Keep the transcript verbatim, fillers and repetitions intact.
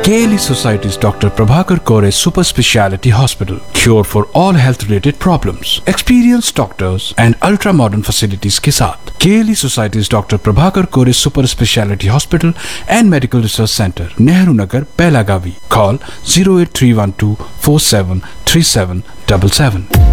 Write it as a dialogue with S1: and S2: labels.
S1: K L E Society's Doctor Prabhakar Kore Super Speciality Hospital. Cure for all health related problems. Experienced doctors and ultra modern facilities के साथ K L E Society's Doctor Prabhakar Kore Super Speciality Hospital and Medical Research Center, Nehru Nagar, Pelagavi. Call zero eight three one two four seven three seven seven seven.